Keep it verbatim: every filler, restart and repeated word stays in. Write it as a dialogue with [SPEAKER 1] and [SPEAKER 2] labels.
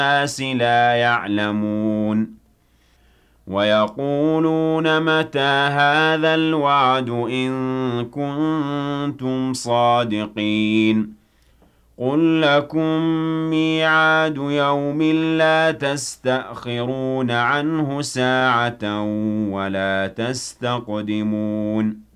[SPEAKER 1] النَّاسِ لَا يَعْلَمُونَ وَيَقُولُونَ مَتَىٰ هَٰذَا الْوَعْدُ إِن كُنتُمْ صَادِقِينَ قُل لَّكُم مِّيعَادُ يَوْمٍ لَّا تَسْتَأْخِرُونَ عَنْهُ سَاعَةً وَلَا تَسْتَقْدِمُونَ